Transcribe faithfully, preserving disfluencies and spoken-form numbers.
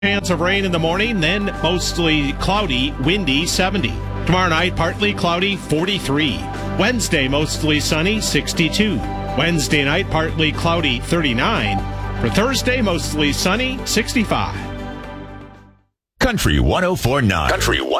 Chance of rain in the morning, then mostly cloudy, windy, seventy. Tomorrow night, partly cloudy, forty-three. Wednesday, mostly sunny, sixty-two. Wednesday night, partly cloudy, thirty-nine. For Thursday, mostly sunny, sixty-five. Country one oh four point nine. Country one.